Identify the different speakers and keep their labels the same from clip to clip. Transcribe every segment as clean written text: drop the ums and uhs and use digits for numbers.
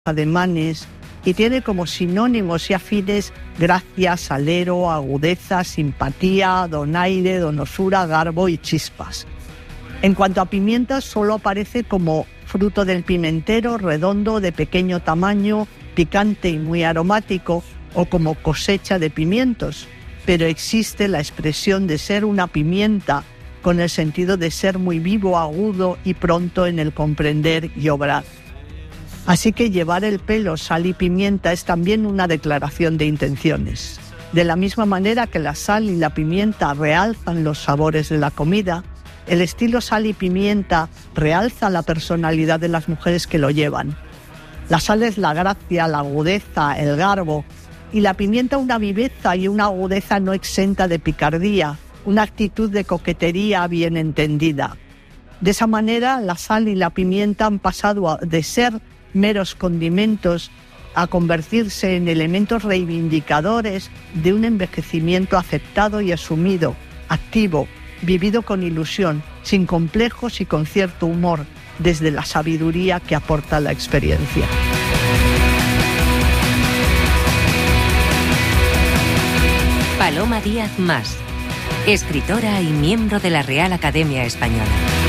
Speaker 1: ademanes y tiene como sinónimos y afines gracia, salero, agudeza, simpatía, donaire, donosura, garbo y chispas. En cuanto a pimientas, solo aparece como fruto del pimentero, redondo, de pequeño tamaño, picante y muy aromático, o como cosecha de pimientos, pero existe la expresión de ser una pimienta con el sentido de ser muy vivo, agudo y pronto en el comprender y obrar. Así que llevar el pelo, sal y pimienta es también una declaración de intenciones. De la misma manera que la sal y la pimienta realzan los sabores de la comida, el estilo sal y pimienta realza la personalidad de las mujeres que lo llevan. La sal es la gracia, la agudeza, el garbo, y la pimienta una viveza y una agudeza no exenta de picardía, una actitud de coquetería bien entendida. De esa manera, la sal y la pimienta han pasado de ser meros condimentos a convertirse en elementos reivindicadores de un envejecimiento aceptado y asumido, activo, vivido con ilusión, sin complejos y con cierto humor, desde la sabiduría que aporta la experiencia.
Speaker 2: Paloma Díaz Mas, escritora y miembro de la Real Academia Española.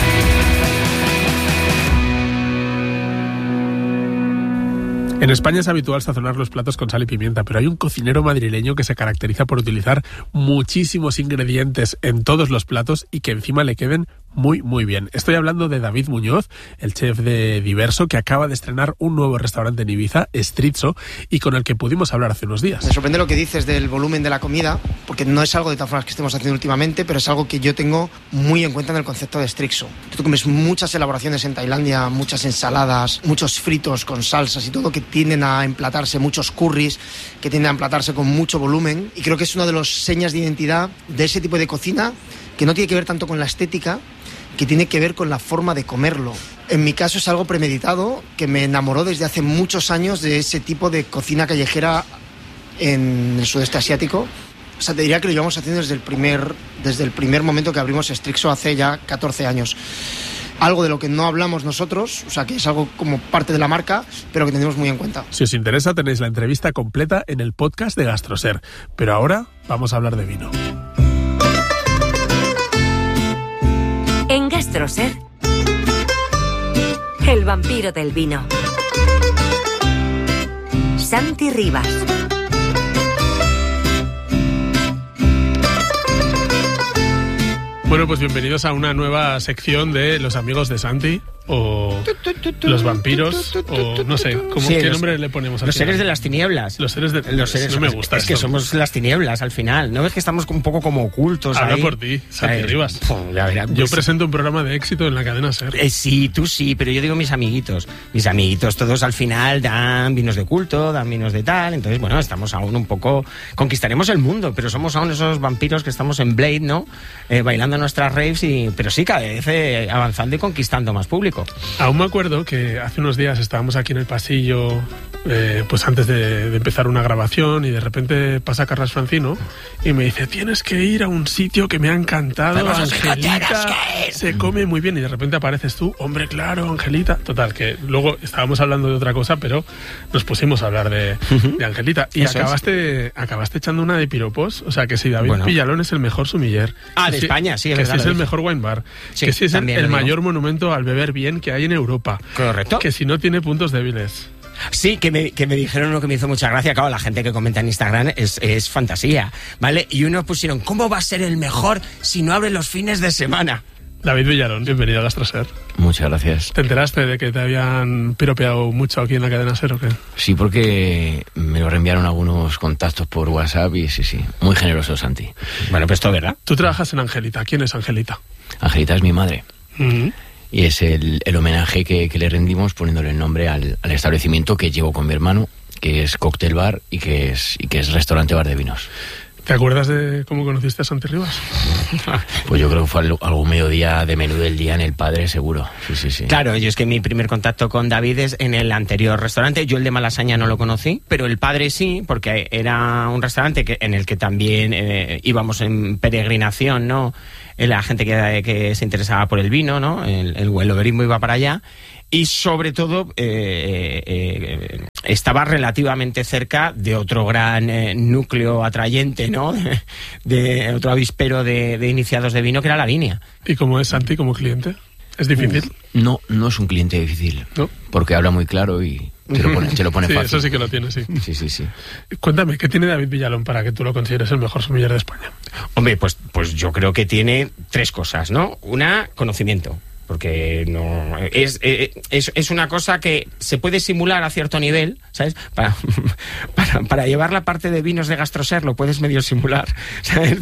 Speaker 3: En España es habitual sazonar los platos con sal y pimienta, pero hay un cocinero madrileño que se caracteriza por utilizar muchísimos ingredientes en todos los platos y que encima le queden muy, muy bien. Estoy hablando de David Muñoz, el chef de Diverso, que acaba de estrenar un nuevo restaurante en Ibiza, Strizzo, y con el que pudimos hablar hace unos días.
Speaker 4: Me sorprende lo que dices del volumen de la comida, porque no es algo de todas formas que estemos haciendo últimamente, pero es algo que yo tengo muy en cuenta en el concepto de Strizzo. Tú comes muchas elaboraciones en Tailandia, muchas ensaladas, muchos fritos con salsas y todo que tienden a emplatarse, muchos curries que tienden a emplatarse con mucho volumen, y creo que es una de las señas de identidad de ese tipo de cocina que no tiene que ver tanto con la estética, que tiene que ver con la forma de comerlo. En mi caso es algo premeditado, que me enamoró desde hace muchos años de ese tipo de cocina callejera en el sudeste asiático. O sea, te diría que lo llevamos haciendo desde el primer momento que abrimos Strizzo hace ya 14 años. Algo de lo que no hablamos nosotros, o sea, que es algo como parte de la marca, pero que tenemos muy en cuenta.
Speaker 3: Si os interesa, tenéis la entrevista completa en el podcast de Gastroser. Pero ahora vamos a hablar de vino.
Speaker 2: En Gastroser, el vampiro del vino. Santi Rivas.
Speaker 3: Bueno, pues bienvenidos a una nueva sección de los amigos de Santi, o los vampiros, o no sé, ¿qué nombre le ponemos al
Speaker 5: Los
Speaker 3: final?
Speaker 5: seres de las tinieblas.
Speaker 3: Los seres de... no me gusta
Speaker 5: Es que somos las tinieblas al final. ¿No ves que estamos un poco como ocultos
Speaker 3: Habla
Speaker 5: ahí?
Speaker 3: por ti, Santi Rivas.
Speaker 5: Ya verás,
Speaker 3: Yo presento un programa de éxito en la cadena SER.
Speaker 5: Sí, tú sí, pero yo digo mis amiguitos. Mis amiguitos todos al final dan vinos de culto, dan vinos de tal. Entonces, bueno, estamos aún un poco... Conquistaremos el mundo, pero somos aún esos vampiros que estamos en Blade, ¿no? Bailando nuestras raves, pero sí, cada vez avanzando y conquistando más público.
Speaker 3: Aún me acuerdo que hace unos días estábamos aquí en el pasillo, pues antes de empezar una grabación, y de repente pasa Carlos Francino y me dice: tienes que ir a un sitio que me ha encantado, Angelita, se come muy bien, y de repente apareces tú, hombre, claro, Angelita. Total, que luego estábamos hablando de otra cosa, pero nos pusimos a hablar de Angelita, y acabaste echando una de piropos, o sea, que si David Villalón es el mejor sumiller,
Speaker 5: de España, sí, es
Speaker 3: que
Speaker 5: verdad,
Speaker 3: si es el mejor wine bar,
Speaker 5: sí,
Speaker 3: que si es el mayor monumento al beber bien que hay en Europa.
Speaker 5: Correcto.
Speaker 3: Que si no tiene puntos débiles.
Speaker 5: Sí, que me dijeron lo que me hizo mucha gracia. Claro, la gente que comenta en Instagram es fantasía, ¿vale? Y unos pusieron: ¿cómo va a ser el mejor si no abre los fines de semana?
Speaker 3: David Villalón, bienvenido a Gastroser.
Speaker 6: Muchas gracias.
Speaker 3: ¿Te enteraste de que te habían piropeado mucho aquí en la cadena SER o qué?
Speaker 6: Sí, porque me lo reenviaron algunos contactos por WhatsApp y sí, muy generoso, Santi.
Speaker 5: Bueno, pues todo, ¿verdad?
Speaker 3: Tú trabajas en Angelita. ¿Quién es Angelita?
Speaker 6: Angelita es mi madre.
Speaker 3: Uh-huh.
Speaker 6: Y es el homenaje que le rendimos poniéndole el nombre al establecimiento que llevo con mi hermano, que es Cocktail Bar y que es restaurante bar de vinos.
Speaker 3: ¿Te acuerdas de cómo conociste a Santi Rivas?
Speaker 6: Pues yo creo que fue algún mediodía de menú del día en El Padre, seguro. Sí.
Speaker 5: Claro, yo es que mi primer contacto con David es en el anterior restaurante. Yo el de Malasaña no lo conocí, pero El Padre sí, porque era un restaurante en el que también íbamos en peregrinación, ¿no? La gente que se interesaba por el vino, ¿no? El hueloverismo iba para allá. Y sobre todo estaba relativamente cerca de otro gran núcleo atrayente, ¿no? De otro avispero de iniciados de vino, que era La Viña.
Speaker 3: ¿Y cómo es Santi como cliente? ¿Es difícil?
Speaker 6: No es un cliente difícil,
Speaker 3: ¿no?
Speaker 6: Porque habla muy claro y se lo pone
Speaker 3: sí,
Speaker 6: fácil.
Speaker 3: Eso sí que lo tiene, sí.
Speaker 6: Sí.
Speaker 3: Cuéntame, ¿qué tiene David Villalón para que tú lo consideres el mejor sommelier de España?
Speaker 5: Hombre, pues yo creo que tiene 3 cosas, ¿no? Una, conocimiento. Porque no es una cosa que se puede simular a cierto nivel, ¿sabes? Para llevar la parte de vinos de Gastroser lo puedes medio simular, ¿sabes?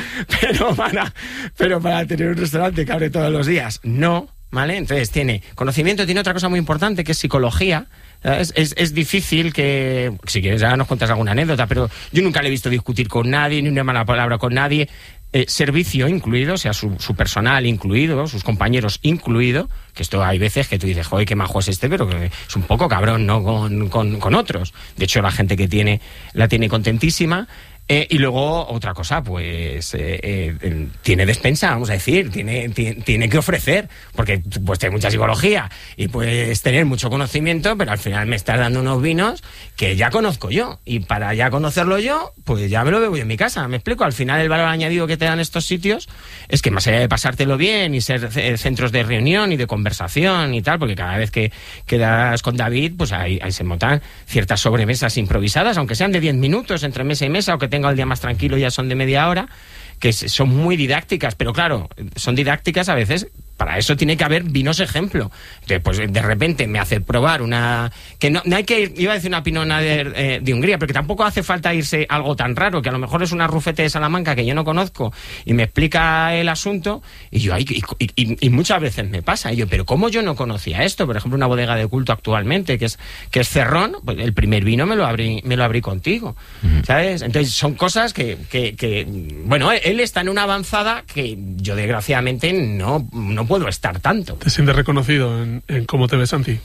Speaker 5: Pero para tener un restaurante que abre todos los días, no, ¿vale? Entonces tiene conocimiento, tiene otra cosa muy importante que es psicología. Es difícil que, si quieres ya nos cuentas alguna anécdota, pero yo nunca le he visto discutir con nadie, ni una mala palabra con nadie. Servicio incluido, o sea, su personal incluido, sus compañeros incluido, que esto hay veces que tú dices, joder, qué majo es este, pero que es un poco cabrón, ¿no? Con otros. De hecho, la gente que la tiene contentísima. Y luego, otra cosa, pues tiene despensa, vamos a decir, tiene que ofrecer, porque pues tiene mucha psicología y puedes tener mucho conocimiento, pero al final me estás dando unos vinos que ya conozco yo, y para ya conocerlo yo, pues ya me lo bebo yo en mi casa, ¿me explico? Al final el valor añadido que te dan estos sitios es que más allá de pasártelo bien y ser centros de reunión y de conversación y tal, porque cada vez que quedas con David, pues ahí se montan ciertas sobremesas improvisadas, aunque sean de 10 minutos entre mesa y mesa, o que tenga el día más tranquilo, ya son de media hora, que son muy didácticas, pero claro, son didácticas a veces. Para eso tiene que haber vinos ejemplo. Entonces, pues de repente me hace probar una... Que no hay que ir, iba a decir una Pinot Noir de Hungría, pero que tampoco hace falta irse a algo tan raro, que a lo mejor es una Rufete de Salamanca que yo no conozco, y me explica el asunto, y yo y muchas veces me pasa, y yo, pero ¿cómo yo no conocía esto? Por ejemplo, una bodega de culto actualmente, que es Cerrón, pues el primer vino me lo abrí contigo, ¿sabes? Entonces son cosas que bueno, él está en una avanzada que yo desgraciadamente no puedo estar tanto.
Speaker 3: ¿Te sientes reconocido en cómo te ves, Santi?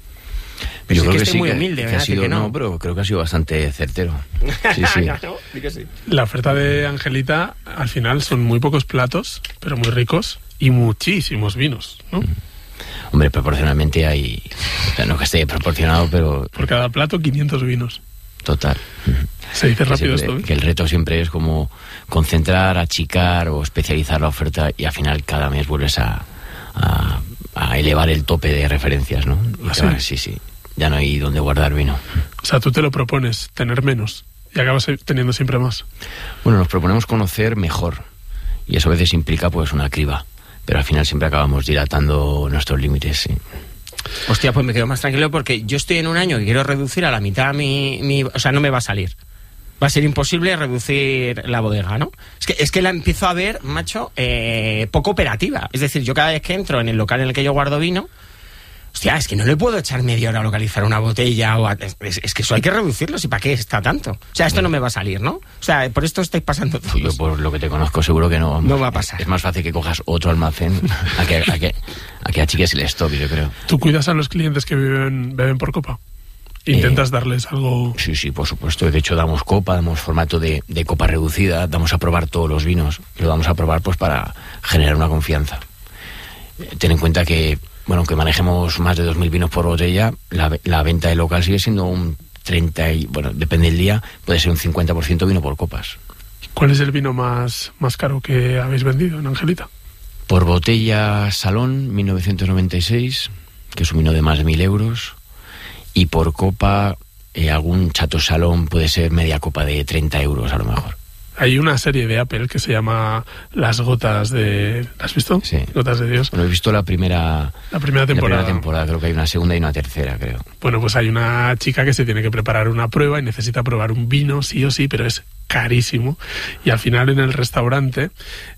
Speaker 6: Yo creo que
Speaker 5: estoy muy humilde,
Speaker 6: que ha sido, que no, pero creo que ha sido bastante certero. Sí.
Speaker 5: Sí.
Speaker 3: La oferta de Angelita, al final, son muy pocos platos, pero muy ricos, y muchísimos vinos, ¿no?
Speaker 6: Hombre, proporcionalmente hay... O sea, no que esté proporcionado, pero...
Speaker 3: Por cada plato, 500 vinos.
Speaker 6: Total.
Speaker 3: Se dice rápido esto, ¿eh?
Speaker 6: Que el reto siempre es como concentrar, achicar o especializar la oferta, y al final cada mes vuelves a elevar el tope de referencias, ¿no? Sí. Ya no hay donde guardar vino.
Speaker 3: O sea, tú te lo propones, tener menos, y acabas teniendo siempre más.
Speaker 6: Bueno, nos proponemos conocer mejor, y eso a veces implica pues una criba, pero al final siempre acabamos dilatando nuestros límites, sí.
Speaker 5: Hostia, pues me quedo más tranquilo, porque yo estoy en un año que quiero reducir a la mitad o sea, no me va a salir. Va a ser imposible reducir la bodega, ¿no? Es que la empiezo a ver, macho, poco operativa. Es decir, yo cada vez que entro en el local en el que yo guardo vino, hostia, es que no le puedo echar media hora a localizar una botella, es que eso hay que reducirlo, ¿y para qué está tanto? O sea, esto no me va a salir, ¿no? O sea, por esto estáis pasando todos.
Speaker 6: Yo por lo que te conozco seguro que no.
Speaker 5: No va a pasar.
Speaker 6: Es más fácil que cojas otro almacén a que achiques el stock, yo creo.
Speaker 3: ¿Tú cuidas a los clientes que beben por copa? ¿Intentas darles algo?
Speaker 6: Sí, por supuesto. De hecho, damos copa, damos formato de copa reducida, damos a probar todos los vinos. Y lo damos a probar pues para generar una confianza. Ten en cuenta que, bueno, aunque manejemos más de 2.000 vinos por botella, la venta del local sigue siendo un 30 y, bueno, depende del día, puede ser un 50% vino por copas.
Speaker 3: ¿Cuál es el vino más caro que habéis vendido en Angelita?
Speaker 6: Por botella Salón, 1996, que es un vino de más de 1.000 euros. Y por copa, algún Chateau Salón puede ser media copa de 30 euros a lo mejor.
Speaker 3: Hay una serie de Apple que se llama Las Gotas de... ¿La has visto?
Speaker 6: Sí.
Speaker 3: Gotas de Dios.
Speaker 6: Bueno, he visto la primera temporada. La primera temporada, creo que hay una segunda y una tercera, creo.
Speaker 3: Bueno, pues hay una chica que se tiene que preparar una prueba y necesita probar un vino, sí o sí, pero es carísimo. Y al final en el restaurante,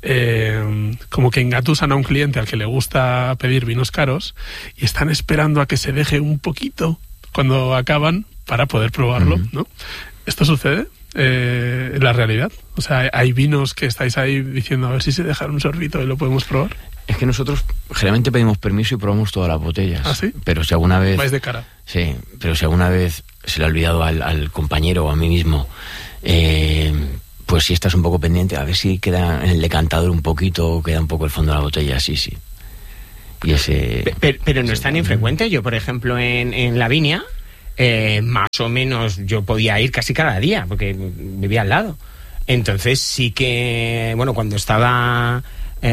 Speaker 3: como que engatusan a un cliente al que le gusta pedir vinos caros y están esperando a que se deje un poquito cuando acaban para poder probarlo, ¿no? ¿Esto sucede en la realidad? O sea, ¿hay vinos que estáis ahí diciendo a ver si se dejan un sorbito y lo podemos probar?
Speaker 6: Es que nosotros generalmente pedimos permiso y probamos todas las botellas.
Speaker 3: ¿Ah, sí?
Speaker 6: Pero si alguna vez...
Speaker 3: Vais de cara.
Speaker 6: Sí, pero si alguna vez se le ha olvidado al compañero o a mí mismo, pues si estás un poco pendiente, a ver si queda en el decantador un poquito o queda un poco el fondo de la botella, sí. Y ese...
Speaker 5: Pero no es tan infrecuente. Yo, por ejemplo, en La Viña, más o menos yo podía ir casi cada día, porque vivía al lado. Entonces sí que, bueno, cuando estaba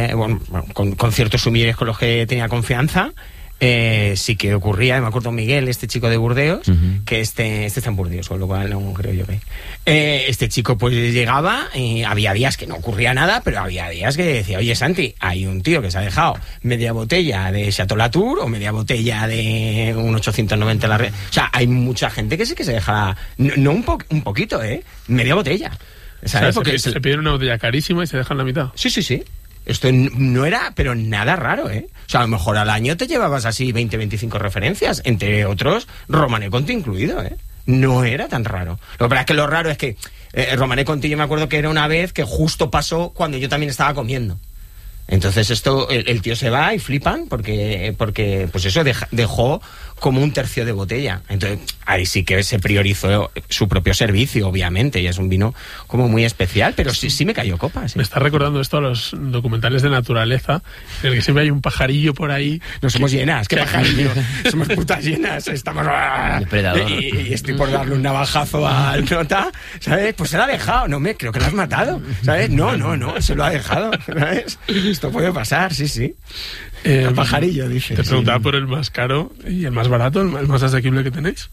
Speaker 5: con ciertos sumilleres con los que tenía confianza, sí que ocurría. Me acuerdo Miguel, este chico de Burdeos, que este está en Burdeos, con lo cual no creo yo que... este chico pues llegaba y había días que no ocurría nada, pero había días que decía, oye Santi, hay un tío que se ha dejado media botella de Chateau Latour o media botella de un 890 la red. O sea, hay mucha gente que sí que se deja, no un poquito, media botella. ¿Sabes?
Speaker 3: O sea,
Speaker 5: porque
Speaker 3: se piden una botella carísima y se dejan la mitad.
Speaker 5: Sí. Esto no era, pero nada raro, O sea, a lo mejor al año te llevabas así 20, 25 referencias, entre otros Romanée Conti incluido, No era tan raro. Lo que pasa es que lo raro es que Romanée Conti, yo me acuerdo que era una vez que justo pasó cuando yo también estaba comiendo. Entonces esto, el tío se va y flipan porque pues eso, dejó como un tercio de botella. Entonces ahí sí que se priorizó su propio servicio, obviamente, y es un vino como muy especial, pero sí me cayó copa. Sí.
Speaker 3: Me está recordando esto a los documentales de naturaleza, en el que siempre hay un pajarillo por ahí.
Speaker 5: No somos llenas, ¿qué pajarillo? Somos putas llenas, estamos...
Speaker 6: Depredador.
Speaker 5: Y estoy por darle un navajazo al nota, ¿sabes? Pues se lo ha dejado, creo que lo has matado, ¿sabes? No, se lo ha dejado, ¿sabes? Esto puede pasar, sí. El pajarillo, dice.
Speaker 3: Te preguntaba por el más caro y el más barato, el más asequible que tenéis.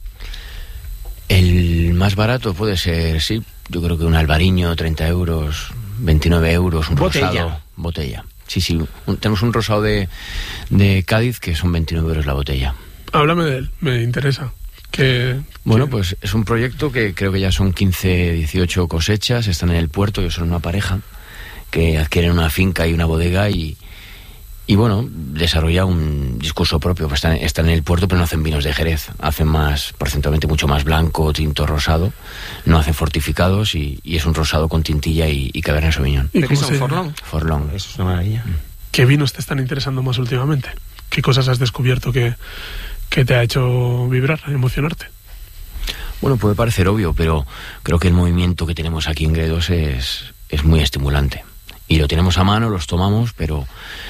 Speaker 6: El más barato puede ser, sí, yo creo que un albariño, 30 euros, 29 euros, un rosado. Botella. Sí, tenemos un rosado de Cádiz que son 29 euros la botella.
Speaker 3: Háblame de él, me interesa.
Speaker 6: Pues es un proyecto que creo que ya son 15, 18 cosechas, están en el puerto, ellos son una pareja que adquieren una finca y una bodega y bueno, desarrolla un discurso propio. Están en el puerto, pero no hacen vinos de Jerez, hacen más, porcentualmente mucho más blanco, tinto, rosado, no hacen fortificados y es un rosado con tintilla y Cabernet Sauvignon.
Speaker 5: ¿Y qué son Forlón?
Speaker 6: Forlón.
Speaker 5: Eso es una maravilla.
Speaker 3: ¿Qué vinos te están interesando más últimamente? ¿Qué cosas has descubierto que te ha hecho vibrar, emocionarte?
Speaker 6: Bueno, puede parecer obvio, pero creo que el movimiento que tenemos aquí en Gredos es muy estimulante. Y lo tenemos a mano, los tomamos, pero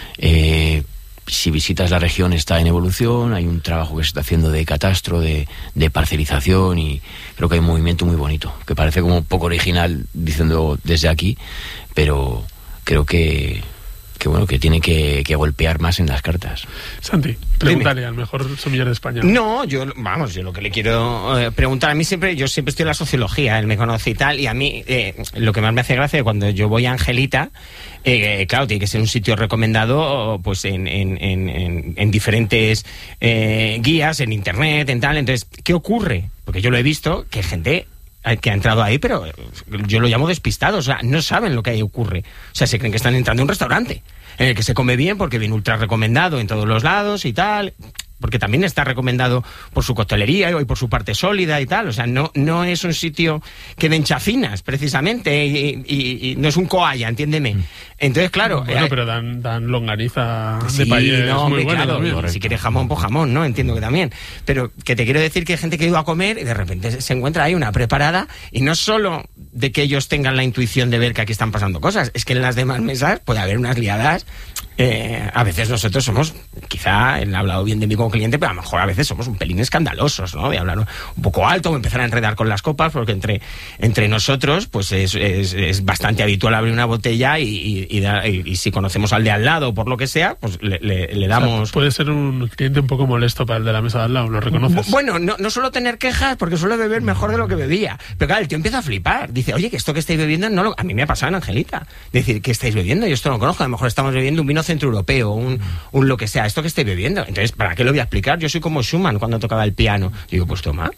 Speaker 6: si visitas la región está en evolución, hay un trabajo que se está haciendo de catastro, de parcelización, y creo que hay un movimiento muy bonito, que parece como un poco original diciendo desde aquí, pero creo que tiene que golpear más en las cartas.
Speaker 3: Santi, pregúntale al mejor sommelier de España.
Speaker 5: No, yo lo que le quiero preguntar, yo siempre estoy en la sociología, él me conoce y tal, y a mí lo que más me hace gracia es cuando yo voy a Angelita, claro, tiene que ser un sitio recomendado pues en diferentes guías, en internet, en tal. Entonces, ¿qué ocurre? Porque yo lo he visto, que gente que ha entrado ahí, pero yo lo llamo despistados, o sea, no saben lo que ahí ocurre. O sea, se creen que están entrando en un restaurante en el que se come bien porque viene ultra recomendado en todos los lados y tal, porque también está recomendado por su coctelería y por su parte sólida y tal. O sea, no es un sitio que den chacinas, precisamente, y no es un coalla, entiéndeme. Entonces, claro...
Speaker 3: Bueno, pero dan longaniza de
Speaker 5: sí,
Speaker 3: país
Speaker 5: no,
Speaker 3: muy buena
Speaker 5: claro,
Speaker 3: también.
Speaker 5: Si quieres jamón, pues jamón, ¿no? Entiendo que también. Pero que te quiero decir que hay gente que ha ido a comer y de repente se encuentra ahí una preparada, y no solo de que ellos tengan la intuición de ver que aquí están pasando cosas, es que en las demás mesas puede haber unas liadas. A veces nosotros somos, quizá él ha hablado bien de mí como cliente, pero a lo mejor a veces somos un pelín escandalosos, ¿no? De hablar un poco alto o empezar a enredar con las copas, porque entre nosotros pues es bastante habitual abrir una botella y si conocemos al de al lado o por lo que sea, pues le damos...
Speaker 3: O sea, puede ser un cliente un poco molesto para el de la mesa de al lado, ¿lo reconoces?
Speaker 5: Bueno, no suelo tener quejas porque suelo beber mejor de lo que bebía, pero claro, el tío empieza a flipar, dice, oye, que esto que estáis bebiendo a mí me ha pasado en Angelita, decir, ¿qué estáis bebiendo? Yo esto no lo conozco, a lo mejor estamos bebiendo un vino centroeuropeo, un lo que sea, esto que estáis bebiendo. Entonces, ¿para qué lo voy a explicar? Yo soy como Schumann cuando tocaba el piano. Digo, pues toma,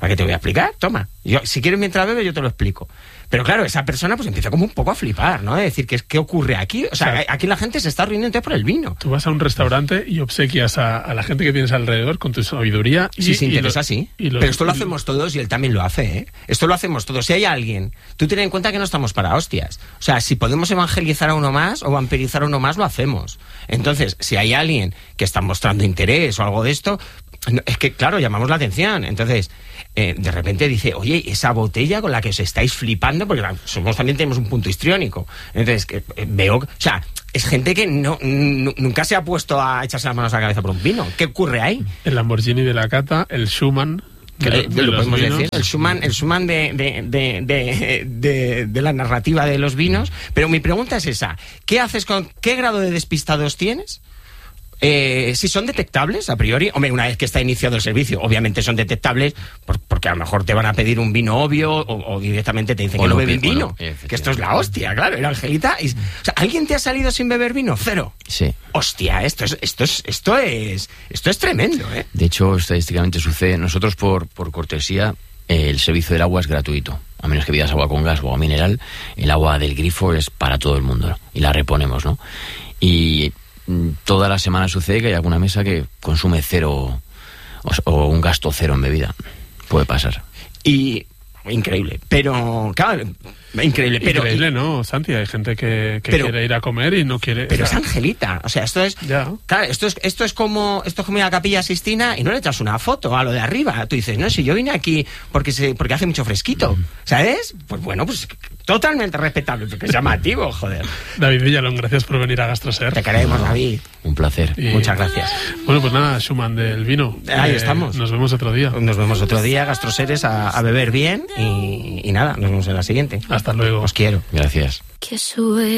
Speaker 5: ¿Para qué te voy a explicar? Toma. Yo, si quieres mientras bebes, yo te lo explico. Pero claro, esa persona pues empieza como un poco a flipar, ¿no? De decir, ¿qué ocurre aquí? O sea, aquí la gente se está riendo por el vino.
Speaker 3: Tú vas a un restaurante y obsequias a la gente que tienes alrededor con tu sabiduría.
Speaker 5: Si se interesa, sí. Pero esto lo hacemos todos y él también lo hace, ¿eh? Esto lo hacemos todos. Si hay alguien, tú ten en cuenta que no estamos para hostias. O sea, si podemos evangelizar a uno más o vampirizar a uno más, lo hacemos. Entonces, si hay alguien que está mostrando interés o algo de esto, es que, claro, llamamos la atención. Entonces, de repente dice, oye, esa botella con la que os estáis flipando, porque también tenemos un punto histriónico. Entonces, veo, o sea, es gente que nunca se ha puesto a echarse las manos a la cabeza por un vino. ¿Qué ocurre ahí?
Speaker 3: El Lamborghini de la cata, el Schumann.
Speaker 5: Lo podemos decir, el Schumann de la narrativa de los vinos. Pero mi pregunta es esa: ¿qué haces qué grado de despistados tienes? Si son detectables a priori, hombre, una vez que está iniciado el servicio, obviamente son detectables porque a lo mejor te van a pedir un vino obvio o directamente te dicen que no beben vino, que esto es la hostia, claro, era Angelita. O sea, ¿alguien te ha salido sin beber vino? Cero.
Speaker 6: Sí.
Speaker 5: Hostia, esto es tremendo, ¿eh?
Speaker 6: De hecho, estadísticamente sucede. Nosotros por cortesía, el servicio del agua es gratuito. A menos que pidas agua con gas o agua mineral, el agua del grifo es para todo el mundo, ¿no? Y la reponemos, ¿no? Y toda la semana sucede que hay alguna mesa que consume cero o un gasto cero en bebida. Puede pasar.
Speaker 5: Y increíble, pero claro, increíble, pero
Speaker 3: increíble, ¿no, Santi? Hay gente que quiere ir a comer y no quiere.
Speaker 5: Pero es Angelita, o sea, esto es claro, esto es como ir a la Capilla Sixtina y no le echas una foto a lo de arriba. Tú dices, no, si yo vine aquí porque hace mucho fresquito, ¿sabes? Pues bueno, pues totalmente respetable, porque es llamativo, joder.
Speaker 3: David Villalón, gracias por venir a Gastroser.
Speaker 5: Te queremos, David.
Speaker 6: Un placer.
Speaker 5: Muchas gracias.
Speaker 3: Bueno, pues nada, Schumann del vino.
Speaker 5: Ahí estamos.
Speaker 3: Nos vemos otro día.
Speaker 5: Nos vemos otro día, Gastroseres, a beber bien y nada, nos vemos en la siguiente.
Speaker 3: Hasta luego.
Speaker 5: Os quiero.
Speaker 6: Gracias.